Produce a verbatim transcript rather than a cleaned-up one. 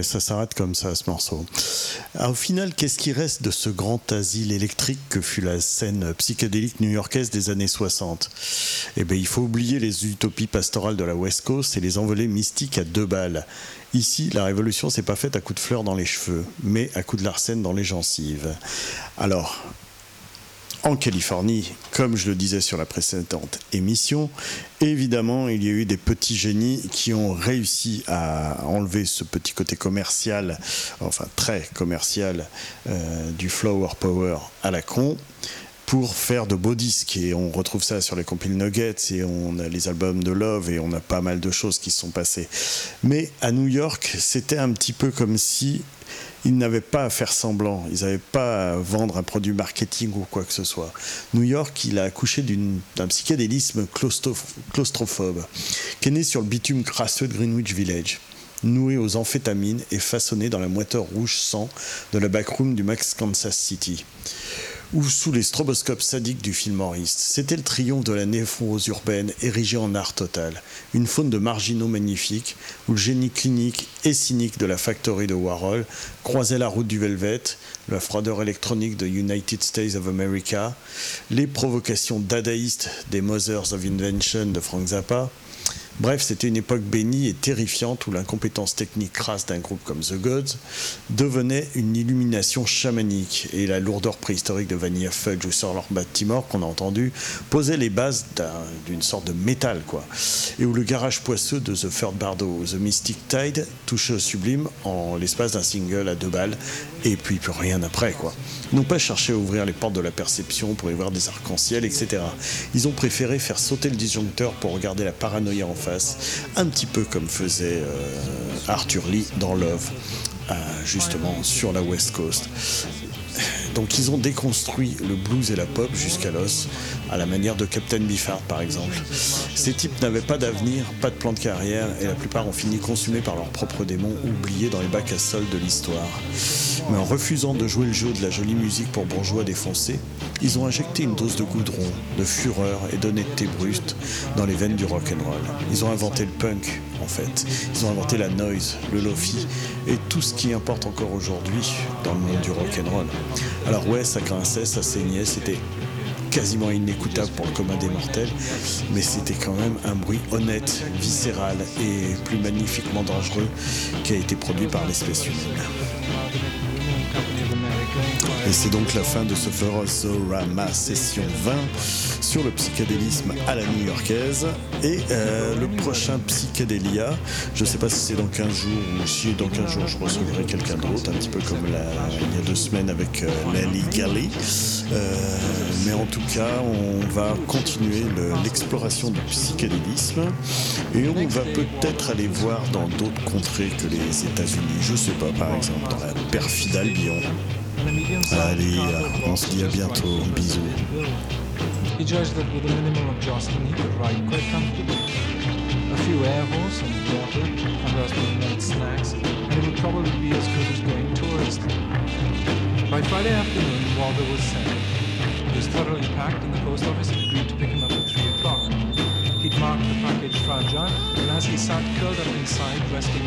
ça s'arrête comme ça, ce morceau. Alors, au final, qu'est-ce qui reste de ce grand asile électrique que fut la scène psychédélique new-yorkaise des années soixante ? Eh bien, il faut oublier les utopies pastorales de la West Coast et les envolées mystiques à deux balles. Ici, la révolution s'est pas faite à coups de fleurs dans les cheveux, mais à coups de larcène dans les gencives. Alors, en Californie, comme je le disais sur la précédente émission, évidemment, il y a eu des petits génies qui ont réussi à enlever ce petit côté commercial, enfin très commercial, euh, du flower power à la con, pour faire de beaux disques. Et on retrouve ça sur les compiles Nuggets, et on a les albums de Love, et on a pas mal de choses qui se sont passées. Mais à New York, c'était un petit peu comme si ils n'avaient pas à faire semblant, ils n'avaient pas à vendre un produit marketing ou quoi que ce soit. New York, il a accouché d'une, d'un psychédélisme claustrophobe, qui est né sur le bitume crasseux de Greenwich Village, noué aux amphétamines et façonné dans la moiteur rouge sang de la backroom du Max Kansas City, ou sous les stroboscopes sadiques du film horriste. C'était le triomphe de la névrose urbaine érigée en art total, une faune de marginaux magnifiques, où le génie clinique et cynique de la factory de Warhol croisait la route du Velvet, la froideur électronique de United States of America, les provocations dadaïstes des Mothers of Invention de Frank Zappa. Bref, c'était une époque bénie et terrifiante où l'incompétence technique crasse d'un groupe comme The Gods devenait une illumination chamanique, et la lourdeur préhistorique de Vanilla Fudge ou Sir Lord Baltimore qu'on a entendu posait les bases d'un, d'une sorte de métal, quoi. Et où le garage poisseux de The Third Bardo, The Mystic Tide, touchait au sublime en l'espace d'un single à deux balles, et puis plus rien après, quoi. Ils n'ont pas cherché à ouvrir les portes de la perception pour y voir des arcs-en-ciel, et cetera. Ils ont préféré faire sauter le disjoncteur pour regarder la paranoïa en face, un petit peu comme faisait euh, Arthur Lee dans Love, euh, justement sur la West Coast. Donc ils ont déconstruit le blues et la pop jusqu'à l'os, à la manière de Captain Beefheart par exemple. Ces types n'avaient pas d'avenir, pas de plan de carrière, et la plupart ont fini consumés par leurs propres démons, oubliés dans les bacs à sol de l'histoire. Mais en refusant de jouer le jeu de la jolie musique pour bourgeois défoncés, ils ont injecté une dose de goudron, de fureur et d'honnêteté brute dans les veines du rock'n'roll. Ils ont inventé le punk, en fait. Ils ont inventé la noise, le lofi, et tout ce qui importe encore aujourd'hui dans le monde du rock'n'roll. Alors ouais, ça grinçait, ça saignait, c'était quasiment inécoutable pour le commun des mortels, mais c'était quand même un bruit honnête, viscéral et plus magnifiquement dangereux qui a été produit par l'espèce humaine. Et c'est donc la fin de ce Ferozorama session vingt sur le psychédélisme à la new-yorkaise. Et euh, le prochain Psychédélia, je ne sais pas si c'est dans quinze jours ou si dans quinze jours je recevrai quelqu'un d'autre, un petit peu comme la, il y a deux semaines avec euh, Lally Galley. Euh, mais en tout cas, on va continuer le, l'exploration du psychédélisme et on va peut-être aller voir dans d'autres contrées que les États-Unis. Je ne sais pas, par exemple dans la perfide Albion. Allez, on se dit à bientôt. Bisous. He judged that with a minimum of jostling he could ride quite comfortably. A few air horse and water, a husband made snacks, and it would probably be as good as going tourist. By Friday afternoon, Walter was sent. He was thoroughly packed, and the post office had agreed to pick him up at three o'clock. He'd marked the package fragile, and as he sat curled up inside, resting